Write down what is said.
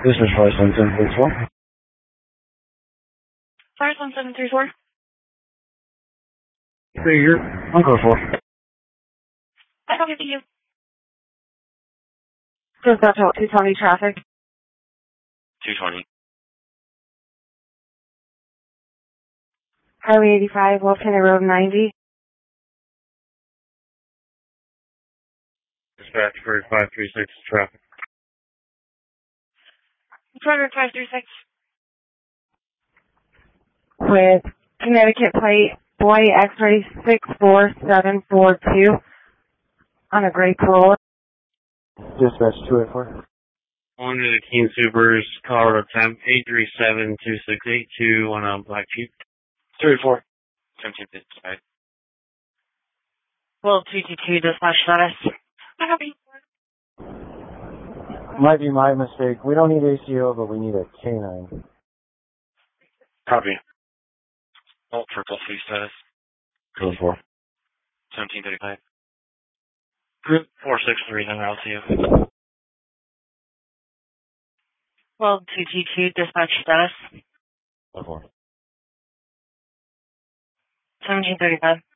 This is 51734. 51734. Figure. I'll go for. I don't get to you. Just got to 220 traffic. 220. Highway 85, Wolf Henry Road 90. Dispatch for 536 traffic. Driver 536. With Connecticut plate, boy X-ray 64742 on a gray Corolla. Dispatch 284. On to the Keene Supers, Colorado temp 8372682 on a Black Jeep. 34. 1755. Well, 222 dispatch status. I copy. Might be my mistake. We don't need ACO, but we need a K9. Copy. Alt for plus 3 status. Go for. 1735. Group 463 on route to you. Well, 222 dispatch status. Go for. 1735.